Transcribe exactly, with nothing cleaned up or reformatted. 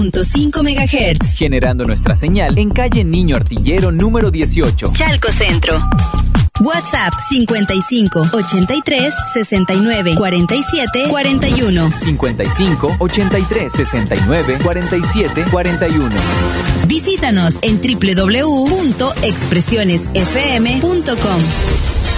punto cinco megahertz. Generando nuestra señal en calle Niño Artillero número dieciocho, Chalco Centro. WhatsApp cincuenta y cinco, ochenta y tres, sesenta y nueve, cuarenta y siete, cuarenta y uno. cincuenta y cinco, ochenta y tres, sesenta y nueve, cuarenta y siete, cuarenta y uno. Visítanos en doble u doble u doble u punto expresiones f m punto com.